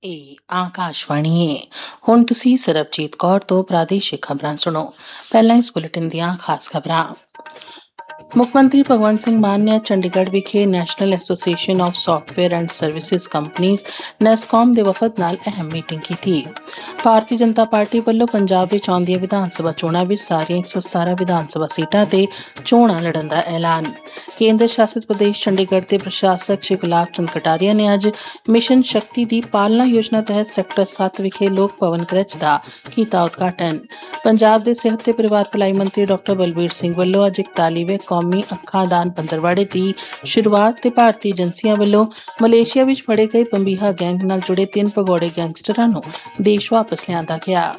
ਇਹ ਆਕਾਸ਼ਵਾਣੀ ਹੈ। ਹੁਣ ਤੁਸੀਂ ਸਰਬਜੀਤ ਕੌਰ ਤੋਂ ਪ੍ਰਾਦੇਸ਼ਿਕ ਖਬਰਾਂ ਸੁਣੋ। ਪਹਿਲਾਂ ਇਸ ਬੁਲੇਟਿਨ ਦੀਆਂ ਖਾਸ ਖਬਰਾਂ। ਮੁੱਖ ਮੰਤਰੀ ਭਗਵੰਤ ਸਿੰਘ ਮਾਨ ਨੇ ਚੰਡੀਗੜ੍ਹ ਵਿਖੇ national association of software and services companies ਨੈਸਕੌਮ ਦੇ ਵਫਦ ਨਾਲ ਅਹਿਮ ਮੀਟਿੰਗ ਕੀਤੀ। ਭਾਰਤੀ ਜਨਤਾ ਪਾਰਟੀ ਵੱਲੋਂ ਪੰਜਾਬ ਵਿੱਚ ਆਉਂਦੀਆਂ ਵਿਧਾਨ ਸਭਾ ਚੋਣਾਂ ਵਿੱਚ ਸਾਰੀਆਂ 117 ਵਿਧਾਨ ਸਭਾ ਸੀਟਾਂ ਤੇ ਚੋਣਾਂ ਲੜਨ ਦਾ ਐਲਾਨ। ਕੇਂਦਰ ਸ਼ਾਸਿਤ ਪ੍ਰਦੇਸ਼ ਚੰਡੀਗੜ੍ਹ ਦੇ ਪ੍ਰਸ਼ਾਸਕ ਸ਼੍ਰੀ ਗੁਲਾਬ ਚੰਦ ਕਟਾਰੀਆ ਨੇ ਅੱਜ ਮਿਸ਼ਨ ਸ਼ਕਤੀ ਦੀ ਪਾਲਣਾ ਯੋਜਨਾ ਤਹਿਤ ਸੈਕਟਰ 7 ਵਿਖੇ ਲੋਕ ਭਵਨ ਕਰਚ ਦਾ ਕੀਤਾ ਉਦਘਾਟਨ। ਪੰਜਾਬ ਦੇ ਸਿਹਤ ਤੇ ਪਰਿਵਾਰ ਭਲਾਈ ਮੰਤਰੀ ਡਾਕਟਰ ਬਲਬੀਰ ਸਿੰਘ ਵੱਲੋਂ ਅੱਜ 41ਵੇਂ ਕੌਮੀ ਅੱਖਾਂ ਦਾਨ ਪੰਦਰਵਾੜੇ ਦੀ ਸ਼ੁਰੂਆਤ ਤੇ ਭਾਰਤੀ ਏਜੰਸੀਆਂ ਵੱਲੋਂ ਮਲੇਸ਼ੀਆ ਵਿੱਚ ਫੜੇ ਗਏ ਬੰਬੀਹਾ ਗੈਂਗ ਨਾਲ ਜੁੜੇ 3 ਭਗੌੜੇ ਗੈਂਗਸਟਰਾਂ ਨੂੰ ਦੇਸ਼ ਵਾਪਸ ਲਿਆਂਦਾ ਗਿਆ।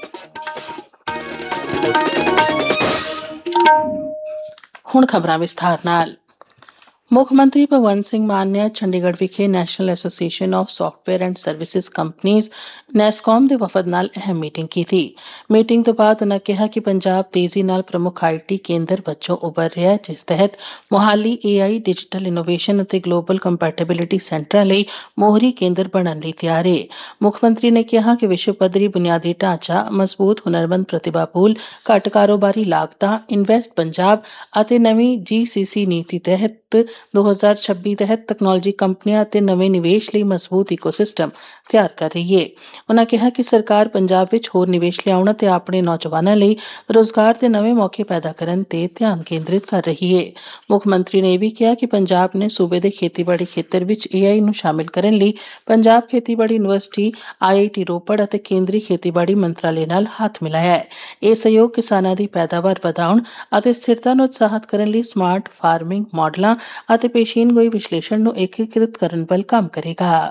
ਹੁਣ ਖਬਰਾਂ ਵਿਸਥਾਰ ਨਾਲ। ਮੁੱਖ ਮੰਤਰੀ ਭਗਵੰਤ ਸਿੰਘ ਮਾਨ ਨੇ ਚੰਡੀਗੜ੍ਹ ਵਿਖੇ national association of software and services companies ਨੈਸਕੌਮ ਦੇ ਵਫਦ ਨਾਲ ਅਹਿਮ ਮੀਟਿੰਗ ਕੀਤੀ। ਮੀਟਿੰਗ ਤੋਂ ਬਾਅਦ ਉਨ੍ਹਾਂ ਕਿਹਾ ਕਿ ਪੰਜਾਬ ਤੇਜ਼ੀ ਨਾਲ ਪ੍ਰਮੁੱਖ ਆਈਟੀ ਕੇਂਦਰ ਵਜੋਂ ਉੱਭਰ ਰਿਹਾ ਹੈ, ਜਿਸ ਤਹਿਤ ਮੁਹਾਲੀ AI ਡਿਜੀਟਲ ਇਨੋਵੇਸ਼ਨ ਅਤੇ ਗਲੋਬਲ ਕੰਪੈਟੀਬਿਲਿਟੀ ਸੈਂਟਰਾਂ ਲਈ ਮੋਹਰੀ ਕੇਂਦਰ ਬਣਨ ਲਈ ਤਿਆਰ ਹੈ। ਮੁੱਖ ਮੰਤਰੀ ਨੇ ਕਿਹਾ ਕਿ ਵਿਸ਼ਵ ਪੱਧਰੀ ਬੁਨਿਆਦੀ ਢਾਂਚਾ, ਮਜ਼ਬੂਤ ਹੁਨਰਮੰਦ ਪ੍ਰਤਿਭਾ ਪੂਲ, ਘੱਟ ਕਾਰੋਬਾਰੀ ਲਾਗਤਾਂ, ਇਨਵੈਸਟ ਪੰਜਾਬ ਅਤੇ ਨਵੀਂ GCC ਨੀਤੀ ਤਹਿਤ 2026 ਤਹਿਤ ਤਕਨਾਲੋਜੀ ਕੰਪਨੀਆਂ ਅਤੇ ਨਵੇਂ ਨਿਵੇਸ਼ ਲਈ ਮਜ਼ਬੂਤ ਇਕੋਸਿਸਟਮ ਤਿਆਰ ਕਰ ਰਹੀ ਹੈ। ਉਨ੍ਹਾਂ ਕਿਹਾ ਕਿ ਸਰਕਾਰ ਪੰਜਾਬ ਵਿੱਚ ਹੋਰ ਨਿਵੇਸ਼ ਲਿਆਉਣ ਅਤੇ ਆਪਣੇ ਨੌਜਵਾਨਾਂ ਲਈ ਰੋਜ਼ਗਾਰ ਦੇ ਨਵੇਂ ਮੌਕੇ ਪੈਦਾ ਕਰਨ ਤੇ ਧਿਆਨ ਕੇਂਦਰਿਤ ਕਰ ਰਹੀ ਹੈ। ਮੁੱਖ ਮੰਤਰੀ ਨੇ ਇਹ ਵੀ ਕਿਹਾ ਕਿ ਪੰਜਾਬ ਨੇ ਸੂਬੇ ਦੇ ਖੇਤੀਬਾੜੀ ਖੇਤਰ ਵਿੱਚ AI ਨੂੰ ਸ਼ਾਮਿਲ ਕਰਨ ਲਈ ਪੰਜਾਬ ਖੇਤੀਬਾੜੀ ਯੂਨੀਵਰਸਿਟੀ, IIT ਰੋਪੜ ਅਤੇ ਕੇਂਦਰੀ ਖੇਤੀਬਾੜੀ ਮੰਤਰਾਲੇ ਨਾਲ ਹੱਥ ਮਿਲਾਇਆ ਹੈ। ਇਹ ਸਹਿਯੋਗ ਕਿਸਾਨਾਂ ਦੀ ਪੈਦਾਵਾਰ ਵਧਾਉਣ ਅਤੇ ਸਥਿਰਤਾ ਨੂੰ ਉਤਸ਼ਾਹਿਤ ਕਰਨ ਲਈ ਸਮਾਰਟ ਫਾਰਮਿੰਗ ਮਾਡਲਾਂ ਅਤੇ ਪੇਸ਼ੀਨਗੋਈ ਵਿਸ਼ਲੇਸ਼ਣ ਨੂੰ ਏਕੀਕ੍ਰਿਤ ਕਰਨ ਵੱਲ ਕੰਮ ਕਰੇਗਾ।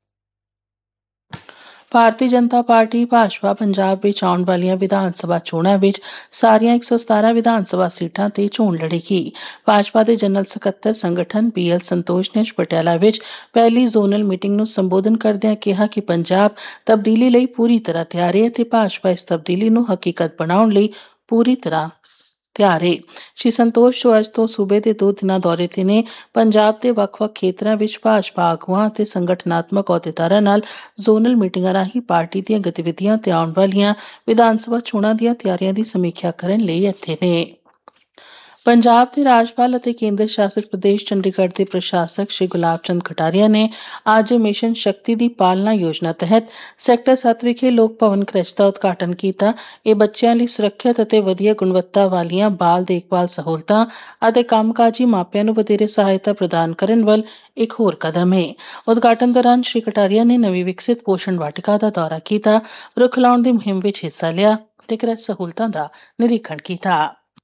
ਭਾਰਤੀ ਜਨਤਾ ਪਾਰਟੀ ਭਾਜਪਾ ਪੰਜਾਬ ਵਿੱਚ ਆਉਣ ਵਾਲੀਆਂ ਵਿਧਾਨ ਸਭਾ ਚੋਣਾਂ ਵਿੱਚ ਸਾਰੀਆਂ 117 ਵਿਧਾਨ ਸਭਾ ਸੀਟਾਂ ਤੇ ਚੋਣ ਲੜੇਗੀ। ਭਾਜਪਾ ਦੇ ਜਨਰਲ ਸਕੱਤਰ ਸੰਗਠਨ BL ਸੰਤੋਸ਼ ਨੇ ਪਟਿਆਲਾ ਵਿੱਚ ਪਹਿਲੀ ਜ਼ੋਨਲ ਮੀਟਿੰਗ ਨੂੰ ਸੰਬੋਧਨ ਕਰਦਿਆਂ ਕਿਹਾ ਕਿ ਪੰਜਾਬ ਤਬਦੀਲੀ ਲਈ ਪੂਰੀ ਤਰ੍ਹਾਂ ਤਿਆਰ ਹੈ ਅਤੇ ਭਾਜਪਾ ਇਸ ਤਬਦੀਲੀ ਨੂੰ ਹਕੀਕਤ ਬਣਾਉਣ ਲਈ ਪੂਰੀ ਤਰ੍ਹਾਂ ਤਿਆਰ ਹੈ। ਸ਼੍ਰੀ ਸੰਤੋਸ਼ ਜੋ ਅੱਜ ਤੋਂ ਸੂਬੇ ਦੇ 2 ਦਿਨਾਂ ਦੌਰੇ ਤੇ ਨੇ, ਪੰਜਾਬ ਦੇ ਵੱਖ-ਵੱਖ ਖੇਤਰਾਂ ਵਿੱਚ ਭਾਜਪਾ ਆਗੂਆਂ ਅਤੇ ਸੰਗਠਨਾਤਮਕ ਅਹੁਦੇਦਾਰਾਂ ਨਾਲ ਜ਼ੋਨਲ ਮੀਟਿੰਗਾਂ ਰਾਹੀਂ ਪਾਰਟੀ ਦੀਆਂ ਗਤੀਵਿਧੀਆਂ ਤੇ ਆਉਣ ਵਾਲੀਆਂ ਵਿਧਾਨ ਸਭਾ ਚੋਣਾਂ ਦੀਆਂ ਤਿਆਰੀਆਂ ਦੀ ਸਮੀਖਿਆ ਕਰਨ ਲਈ ਇੱਥੇ ਨੇ। ਪੰਜਾਬ ਦੇ ਰਾਜਪਾਲ ਅਤੇ ਕੇਂਦਰ ਸ਼ਾਸਿਤ ਪ੍ਰਦੇਸ਼ ਚੰਡੀਗੜ੍ਹ ਦੇ ਪ੍ਰਸ਼ਾਸਕ ਸ਼੍ਰੀ ਗੁਲਾਬ ਚੰਦ ਕਟਾਰੀਆ ਨੇ ਅੱਜ ਮਿਸ਼ਨ ਸ਼ਕਤੀ ਦੀ ਪਾਲਣਾ ਯੋਜਨਾ ਤਹਿਤ ਸੈਕਟਰ 7 ਵਿਖੇ ਲੋਕ ਭਵਨ ਕਰਚ ਦਾ ਉਦਘਾਟਨ ਕੀਤਾ। ਇਹ ਬੱਚਿਆਂ ਲਈ ਸੁਰੱਖਿਅਤ ਅਤੇ ਵਧੀਆ ਗੁਣਵੱਤਾ ਵਾਲੀਆਂ ਬਾਲ ਦੇਖਭਾਲ ਸਹੂਲਤਾਂ ਅਤੇ ਕੰਮਕਾਜੀ ਮਾਪਿਆਂ ਨੂੰ ਵਧੇਰੇ ਸਹਾਇਤਾ ਪ੍ਰਦਾਨ ਕਰਨ ਵੱਲ ਇੱਕ ਹੋਰ ਕਦਮ ਹੈ। ਉਦਘਾਟਨ ਦੌਰਾਨ ਸ਼੍ਰੀ ਕਟਾਰੀਆ ਨੇ ਨਵੀਂ ਵਿਕਸਿਤ ਪੋਸ਼ਣ ਵਾਟਿਕਾ ਦਾ ਦੌਰਾ ਕੀਤਾ, ਰੁੱਖ ਲਾਉਣ ਦੀ ਮੁਹਿੰਮ ਵਿੱਚ ਹਿੱਸਾ ਲਿਆ ਤੇ ਕਰਚ ਸਹੂਲਤਾਂ ਦਾ ਨਿਰੀਖਣ ਕੀਤਾ।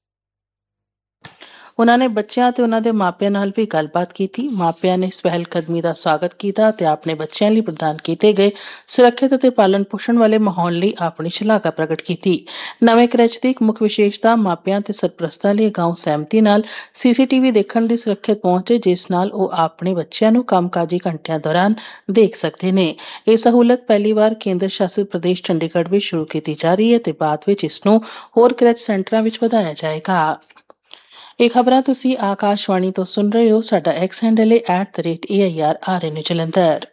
ਉਨ੍ਹਾਂ ਨੇ ਬੱਚਿਆਂ ਅਤੇ ਉਨ੍ਹਾਂ ਦੇ ਮਾਪਿਆਂ ਨਾਲ ਵੀ ਗੱਲਬਾਤ ਕੀਤੀ। ਮਾਪਿਆਂ ਨੇ ਇਸ ਪਹਿਲ ਕਦਮੀ ਦਾ ਸਵਾਗਤ ਕੀਤਾ ਅਤੇ ਆਪਣੇ ਬੱਚਿਆਂ ਲਈ ਪ੍ਰਦਾਨ ਕੀਤੇ ਗਏ ਸੁਰੱਖਿਅਤ ਅਤੇ ਪਾਲਣ ਪੋਸ਼ਣ ਵਾਲੇ ਮਾਹੌਲ ਲਈ ਆਪਣੀ ਸ਼ਲਾਘਾ ਪ੍ਰਗਟ ਕੀਤੀ। ਨਵੇਂ ਕਰਚ ਦੀ ਇੱਕ ਮੁੱਖ ਵਿਸ਼ੇਸ਼ਤਾ ਮਾਪਿਆਂ ਤੇ ਸਰਪ੍ਰਸਤਾਂ ਲਈ ਅਗਾਊਂ ਸਹਿਮਤੀ ਨਾਲ CCTV ਦੇਖਣ ਦੀ ਸੁਰੱਖਿਅਤ ਪਹੁੰਚ ਹੈ, ਜਿਸ ਨਾਲ ਉਹ ਆਪਣੇ ਬੱਚਿਆਂ ਨੂੰ ਕੰਮਕਾਜੀ ਘੰਟਿਆਂ ਦੌਰਾਨ ਦੇਖ ਸਕਦੇ ਨੇ। ਇਹ ਸਹੂਲਤ ਪਹਿਲੀ ਵਾਰ ਕੇਂਦਰ ਸ਼ਾਸਿਤ ਪ੍ਰਦੇਸ਼ ਚੰਡੀਗੜ੍ਹ ਵਿੱਚ ਸ਼ੁਰੂ ਕੀਤੀ ਜਾ ਰਹੀ ਹੈ ਅਤੇ ਬਾਅਦ ਵਿੱਚ ਇਸ ਨੂੰ ਹੋਰ ਕਰਚ ਸੈਂਟਰਾਂ ਵਿੱਚ ਵਧਾਇਆ ਜਾਏਗਾ। ਇਹ ਖਬਰਾਂ ਤੁਸੀਂ ਆਕਾਸ਼ਵਾਣੀ ਤੋਂ ਸੁਣ ਰਹੇ ਹੋ। ਸਾਡਾ X ਹੈਂਡਲ ਹੈ @AIRRN ਜਲੰਧਰ।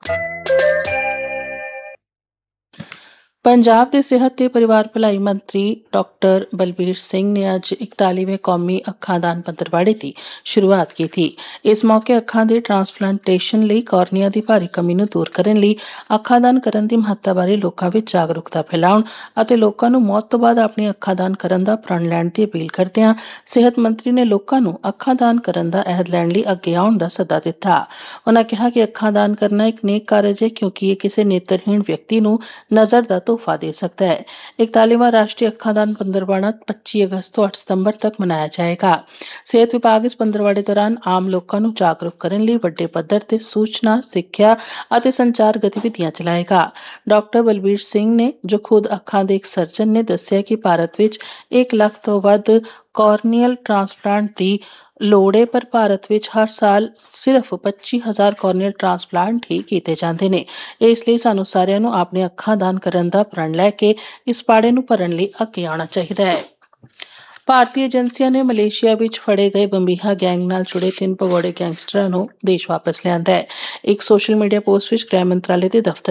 ਪੰਜਾਬ ਦੇ ਸਿਹਤ ਤੇ ਪਰਿਵਾਰ ਭਲਾਈ ਮੰਤਰੀ ਡਾਕਟਰ ਬਲਬੀਰ ਸਿੰਘ ਨੇ ਅੱਜ 41ਵੇਂ ਕੌਮੀ ਅੱਖਾਂ ਦਾਨ ਪੰਦਰਵਾੜੇ ਦੀ ਸ਼ੁਰੂਆਤ ਕੀਤੀ। ਇਸ ਮੌਕੇ ਅੱਖਾਂ ਦੇ ਟਰਾਂਸਪਲਾਂਟੇਸ਼ਨ ਲਈ ਕਾਰਨੀਆ ਦੀ ਭਾਰੀ ਕਮੀ ਨੂੰ ਦੂਰ ਕਰਨ ਲਈ ਅੱਖਾਂ ਦਾਨ ਕਰਨ ਦੀ ਮਹੱਤਤਾ ਬਾਰੇ ਲੋਕਾਂ ਵਿੱਚ ਜਾਗਰੂਕਤਾ ਫੈਲਾਉਣ ਅਤੇ ਲੋਕਾਂ ਨੂੰ ਮੌਤ ਤੋਂ ਬਾਅਦ ਆਪਣੀ ਅੱਖਾਂ ਦਾਨ ਕਰਨ ਦਾ ਪ੍ਰਣ ਲੈਣ ਦੀ ਅਪੀਲ ਕਰਦਿਆਂ ਸਿਹਤ ਮੰਤਰੀ ਨੇ ਲੋਕਾਂ ਨੂੰ ਅੱਖਾਂ ਦਾਨ ਕਰਨ ਦਾ ਅਹਿਦ ਲੈਣ ਲਈ ਅੱਗੇ ਆਉਣ ਦਾ ਸੱਦਾ ਦਿੱਤਾ। ਉਨ੍ਹਾਂ ਕਿਹਾ ਕਿ ਅੱਖਾਂ ਦਾਨ ਕਰਨਾ ਇੱਕ ਨੇਕ ਕਾਰਜ ਹੈ, ਕਿਉਂਕਿ ਇਹ ਕਿਸੇ ਨੇਤਰਹੀਣ ਵਿਅਕਤੀ ਨੂੰ ਨਜ਼ਰ ਦਾ ਤੋਹਫਾ ਦੇ ਸਕਦਾ ਹੈ। 41ਵਾਂ ਰਾਸ਼ਟਰੀ ਅੱਖਾਂ ਦਾਨ ਪੰਦਰਵਾੜਾ 25 ਅਗਸਤ ਤੋਂ 8 ਸਤੰਬਰ ਤੱਕ ਮਨਾਇਆ ਜਾਏਗਾ। ਸਿਹਤ ਵਿਭਾਗ ਇਸ ਪੰਦਰਵਾੜੇ ਦੌਰਾਨ ਆਮ ਲੋਕਾਂ ਨੂੰ ਜਾਗਰੂਕ ਕਰਨ ਲਈ ਵੱਡੇ ਪੱਧਰ ਤੇ ਸੂਚਨਾ, ਸਿੱਖਿਆ ਅਤੇ ਸੰਚਾਰ ਗਤੀਵਿਧੀਆਂ ਚਲਾਏਗਾ। ਡਾਕਟਰ ਬਲਬੀਰ ਸਿੰਘ ਨੇ, ਜੋ ਖੁਦ ਅੱਖਾਂ ਦੇ ਇੱਕ ਸਰਜਨ ਨੇ, ਦੱਸਿਆ ਕਿ ਭਾਰਤ ਵਿੱਚ 1 ਲੱਖ ਤੋਂ ਵੱਧ ਕਾਰਨੀਅਲ ਟਰਾਂਸਪਲਾਂਟ ਦੀ ਲੋੜ ਹੈ, ਪਰ ਭਾਰਤ ਵਿੱਚ ਹਰ ਸਾਲ ਸਿਰਫ 25,000 ਕਾਰਨੀਅਲ ਟਰਾਂਸਪਲਾਂਟ ਹੀ ਕੀਤੇ ਜਾਂਦੇ ਨੇ। ਇਸ ਲਈ ਸਾਨੂੰ ਸਾਰਿਆਂ ਨੂੰ ਆਪਣੇ ਅੱਖਾਂ ਦਾਨ ਕਰਨ ਦਾ ਪ੍ਰਣ ਲੈ ਕੇ ਇਸ ਪਾੜੇ ਨੂੰ ਭਰਨ ਲਈ ਅੱਗੇ ਆਉਣਾ ਚਾਹੀਦਾ ਹੈ। ਭਾਰਤੀ ਏਜੰਸੀਆਂ ਨੇ ਮਲੇਸ਼ੀਆ ਵਿੱਚ ਫੜੇ ਗਏ ਬੰਬੀਹਾ ਗੈਂਗ ਨਾਲ ਜੁੜੇ 3 ਭਗੌੜੇ ਗੈਂਗਸਟਰਾਂ ਨੂੰ ਦੇਸ਼ ਵਾਪਸ ਲਿਆਂਦਾ ਹੈ। ਇੱਕ ਸੋਸ਼ਲ ਮੀਡੀਆ ਪੋਸਟ ਵਿੱਚ ਗ੍ਰਹਿ ਮੰਤਰਾਲੇ ਦੇ ਦਫ਼ਤਰ